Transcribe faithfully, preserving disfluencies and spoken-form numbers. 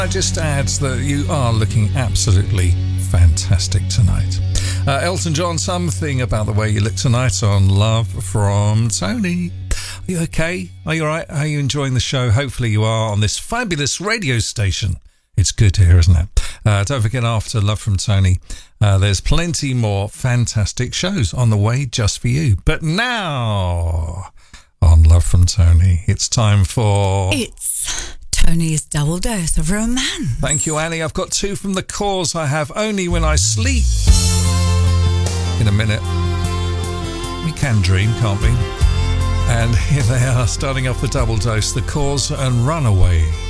I just add that you are looking absolutely fantastic tonight. Uh, Elton John, Something About the Way You Look Tonight on Love from Tony. Are you okay? Are you all right? Are you enjoying the show? Hopefully you are on this fabulous radio station. It's good to hear, isn't it? Uh, don't forget, after Love from Tony, uh, there's plenty more fantastic shows on the way just for you. But now, on Love from Tony, it's time for... It's Tony's double dose of romance. Thank you, Annie. I've got two from The Cause. I have Only When I Sleep. In a minute. We can dream, can't we? And here they are, starting off the double dose, The Cause and Runaway.